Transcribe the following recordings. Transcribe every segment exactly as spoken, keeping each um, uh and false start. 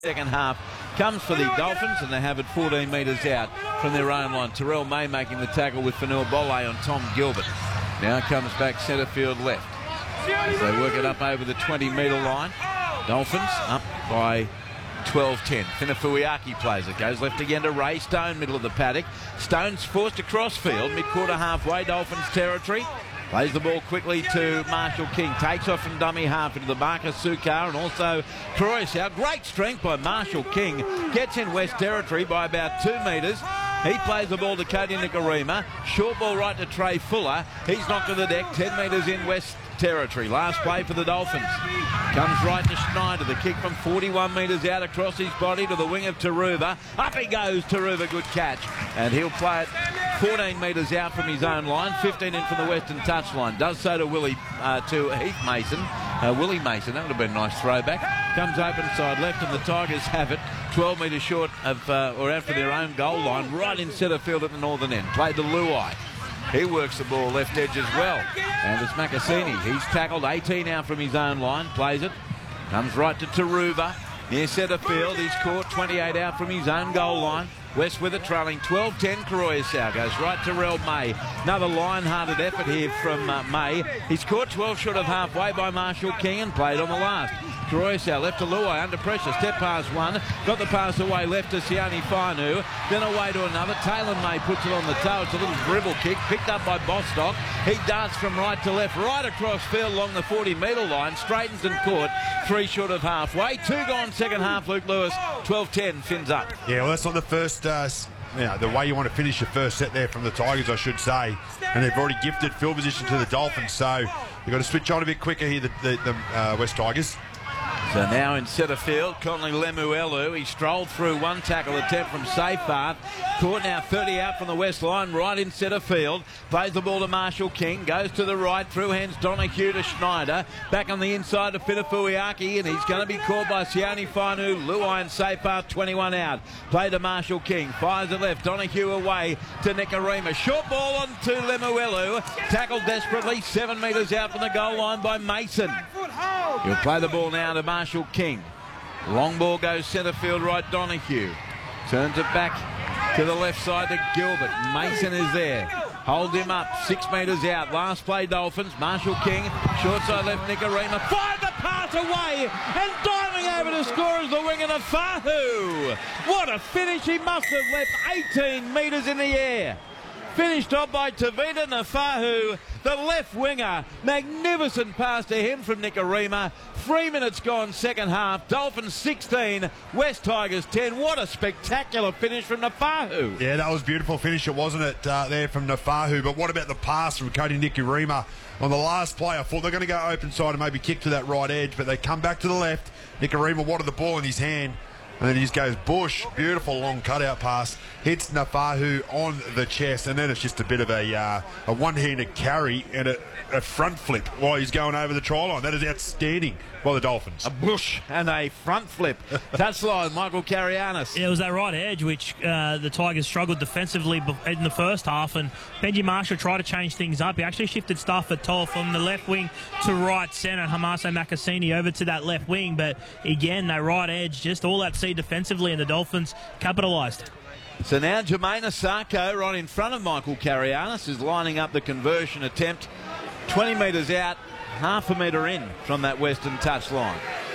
Second half comes for the Dolphins, and they have it fourteen metres out from their own line. Terrell May making the tackle with Fanua Bolle on Tom Gilbert. Now comes back centre field left. As they work it up over the twenty metre line. Dolphins up by twelve ten. Finafuiaki plays it. Goes left again to Ray Stone, middle of the paddock. Stone's forced across field, mid-quarter halfway, Dolphins territory. Plays the ball quickly to Marshall King. Takes off from dummy half into the Marcus Sukar and also Croissant. Great strength by Marshall King. Gets in West Territory by about two metres. He plays the ball to Cody Nikorima. Short ball right to Trey Fuller. He's knocked to the deck. ten metres in West Territory. Last play for the Dolphins. Comes right to Schneider. The kick from forty-one metres out across his body to the wing of Taruva. Up he goes, Taruva. Good catch. And he'll play it fourteen metres out from his own line, fifteen in from the western touchline. Does so to Willie, uh, to Heath Mason. Uh, Willie Mason, that would have been a nice throwback. Comes open side left, and the Tigers have it twelve metres short of, uh, or out for their own goal line, right in centre field at the northern end. Played to Luai. He works the ball left edge as well. And it's Makasini. He's tackled eighteen out from his own line. Plays it. Comes right to Taruva. Near centre field. He's caught twenty-eight out from his own goal line. West with it, trailing twelve ten. Croissant goes right to Rel May. Another line-hearted effort here from uh, May. He's caught twelve short of halfway by Marshall King and played on the last. Croissant left to Luai under pressure. Step past one. Got the pass away left to Sione Fainu. Then away to another. Taylor May puts it on the toe. It's a little dribble kick. Picked up by Bostock. He darts from right to left. Right across field along the forty metre line. Straightens and caught. Three short of halfway. Two gone second half. Luke Lewis. twelve ten. Fins up. Yeah, well, that's not the first... Uh, you know, the way you want to finish your first set there from the Tigers, I should say. And they've already gifted field position to the Dolphins, so you've got to switch on a bit quicker here, the, the, the uh, West Tigers. So now in centre field, Conley Lemuelu. He strolled through one tackle attempt from Safepath. Caught now thirty out from the west line, right in centre field. Plays the ball to Marshall King. Goes to the right, through hands Donahue to Schneider. Back on the inside to Finafuiaki, and he's going to be caught by Sione Fainu. Luai and Safepath, twenty-one out. Play to Marshall King. Fires it left. Donahue away to Nikorima. Short ball on to Lemuelu. Tackled desperately, seven metres out from the goal line by Mason. He'll play the ball now to Marshall King. Long ball goes centre field right, Donahue. Turns it back to the left side to Gilbert. Mason is there. Hold him up, six metres out. Last play, Dolphins. Marshall King, short side left, Nikorima. Fired the pass away, and diving over to score is the winger of Fahu. What a finish. He must have left eighteen metres in the air. Finished off by Tavita Nafahu, the left winger. Magnificent pass to him from Nikorima. Three minutes gone second half. Dolphins sixteen, West Tigers ten. What a spectacular finish from Nafahu. Yeah, that was a beautiful finish, wasn't it, uh, there from Nafahu. But what about the pass from Cody Nikorima on the last play? I thought they're going to go open side and maybe kick to that right edge, but they come back to the left. Nikorima wanted the ball in his hand. And then he just goes Bush, beautiful long cutout pass, hits Nafahu on the chest, and then it's just a bit of a uh, a one-handed carry and a, a front flip while he's going over the try line. That is outstanding by the Dolphins. A Bush and a front flip. Touchline, Michael Carianis. Yeah, it was that right edge which uh, the Tigers struggled defensively in the first half, and Benji Marshall tried to change things up. He actually shifted Stafford Toll from the left wing to right centre, Hamase Makasini over to that left wing, but again, that right edge, just all that seed defensively, and the Dolphins capitalised. So now Jermaine Asako right in front of Michael Carianis is lining up the conversion attempt. twenty metres out, half a metre in from that western touchline.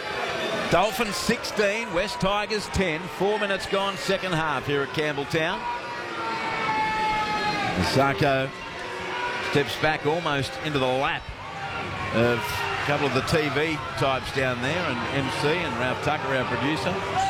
Dolphins sixteen, West Tigers ten. Four minutes gone second half here at Campbelltown. Asako steps back almost into the lap of a couple of the T V types down there, and M C and Ralph Tucker, our producer.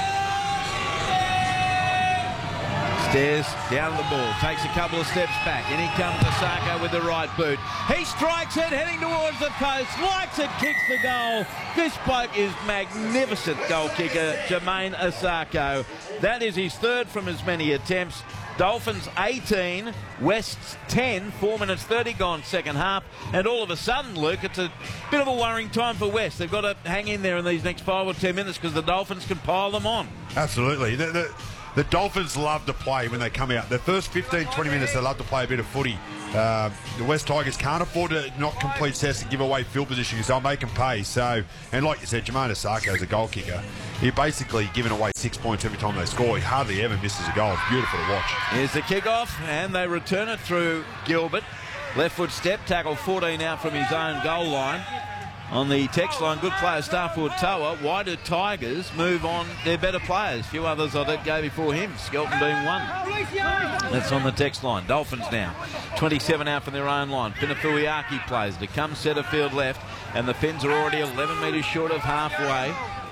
Stares down the ball, takes a couple of steps back. In he comes Asako with the right boot. He strikes it, heading towards the post, likes it, kicks the goal. This bloke is magnificent goal kicker, Jermaine Asako. That is his third from as many attempts. Dolphins eighteen, West's ten, four minutes thirty gone second half, and all of a sudden, Luke, it's a bit of a worrying time for West. They've got to hang in there in these next five or ten minutes because the Dolphins can pile them on. Absolutely. The, the, the Dolphins love to play when they come out. The first fifteen, twenty minutes, they love to play a bit of footy. Uh, the West Tigers can't afford to not complete sets and give away field position because they'll make them pay. So, and like you said, Jermaine Asako is a goal kicker. He's basically giving away six points every time they score. He hardly ever misses a goal. It's beautiful to watch. Here's the kickoff, and they return it through Gilbert. Left foot step, tackle fourteen out from his own goal line. On the text line, good player, Starford Toa. Why do Tigers move on? They're better players. A few others I let go before him, Skelton being one. That's on the text line. Dolphins now. twenty-seven out from their own line. Pinafuiaki plays to come centre field left, and the Finns are already eleven metres short of halfway.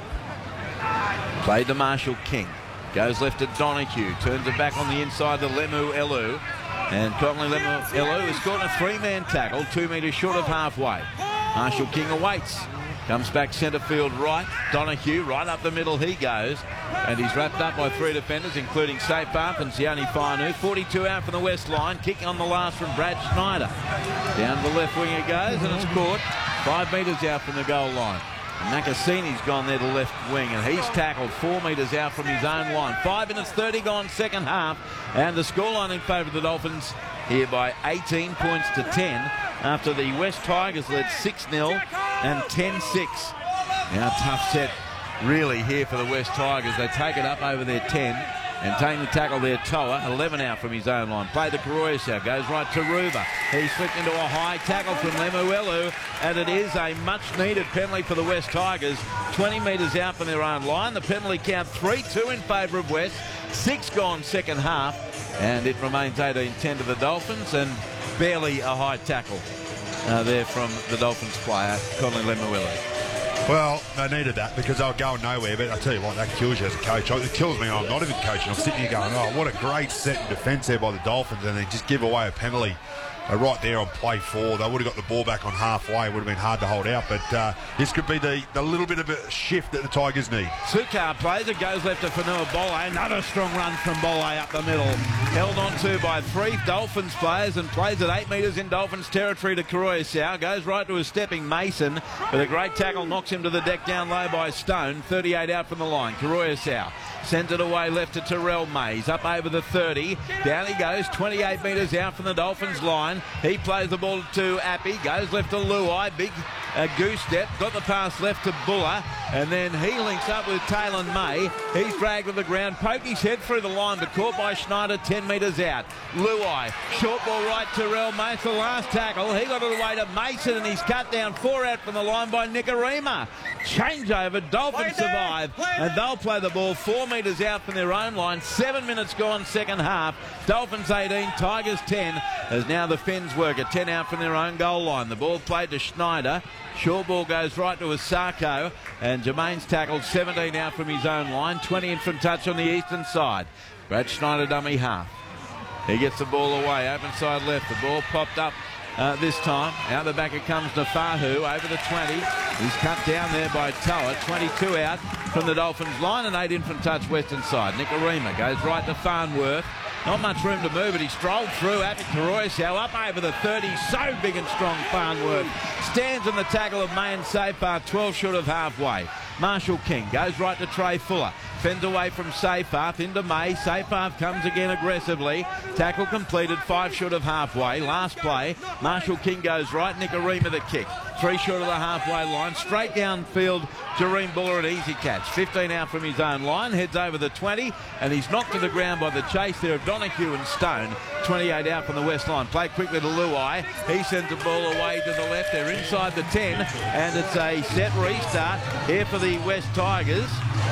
Played to Marshall King. Goes left to Donahue. Turns it back on the inside to Lemu Elu. And Conley Lemu Elu has caught a three-man tackle, two metres short of halfway. Marshall King awaits. Comes back centre field right. Donahue right up the middle he goes. And he's wrapped up by three defenders, including Safe-Up and Sione Fainu. forty-two out from the west line. Kick on the last from Brad Schneider. Down the left wing it goes, and it's caught five metres out from the goal line. Macassini's gone there to left wing, and he's tackled four metres out from his own line. Five minutes thirty gone second half, and the scoreline in favour of the Dolphins here by eighteen points to ten after the West Tigers led six nil and ten six. Now tough set really here for the West Tigers. They take it up over their ten. And taking the tackle there, Toa, eleven out from his own line. Play the Karoyasau, goes right to Ruba. He's flicked into a high tackle from Lemuelu, and it is a much-needed penalty for the West Tigers. twenty metres out from their own line. The penalty count three two in favour of West. Six gone second half, and it remains eighteen ten to the Dolphins, and barely a high tackle uh, there from the Dolphins player, Conley Lemuelu. Well, they needed that because they were going nowhere, but I tell you what, that kills you as a coach. It kills me. I'm not even coaching. I'm sitting here going, oh, what a great set in defence there by the Dolphins, and they just give away a penalty uh, right there on play four. They would have got the ball back on halfway. It would have been hard to hold out, but uh, this could be the, the little bit of a shift that the Tigers need. Sukar plays it, goes left to Fanua Bole. Another strong run from Bole up the middle. Held on to by three Dolphins players and plays at eight metres in Dolphins territory to Karoyasau. Goes right to a stepping Mason, but a great tackle knocks him to the deck down low by Stone. thirty-eight out from the line. Karoyasau sends it away left to Terrell Mays. Up over the thirty. Down he goes, twenty-eight metres out from the Dolphins line. He plays the ball to Appy. Goes left to Luai. Big uh, goose step. Got the pass left to Buller. And then he links up with Taylor May. He's dragged to the ground. Poked his head through the line, but caught by Schneider ten metres out. Luai. Short ball right to Terrell Mays. The last tackle. He got it away to Mason, and he's cut down four out from the line by Nikorima. Changeover. Dolphins survive. And they'll play the ball four metres out from their own line. Seven minutes gone second half. Dolphins eighteen, Tigers ten, as now the Finns work at ten out from their own goal line. The ball played to Schneider. Short ball goes right to Asako, and Jermaine's tackled seventeen out from his own line. twenty in from touch on the eastern side. Brad Schneider dummy half. He gets the ball away, open side left. The ball popped up Uh, this time. Out the back it comes to Fahu over the twenty. He's cut down there by Toa. twenty-two out from the Dolphins line and eight in from touch western side. Nikorima goes right to Farnworth. Not much room to move, but he strolled through at Karoyasau up over the thirty. So big and strong Farnworth. Stands on the tackle of May and Safar, twelve short of halfway. Marshall King goes right to Trey Fuller. Fends away from Seyfarth into May. Seyfarth comes again aggressively. Tackle completed, five short of halfway. Last play, Marshall King goes right. Nikorima the kick. Three short of the halfway line. Straight downfield, Jareem Buller an easy catch. fifteen out from his own line. Heads over the twenty, and he's knocked to the ground by the chase there of Donahue and Stone. twenty-eight out from the west line. Play quickly to Luai. He sends the ball away to the left. They're inside the ten, and it's a set restart here for the West Tigers.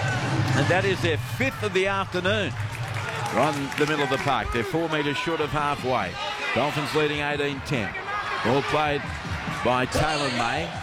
And that is their fifth of the afternoon. Right in the middle of the park. They're four metres short of halfway. Dolphins leading eighteen ten. Ball played by Taylor May.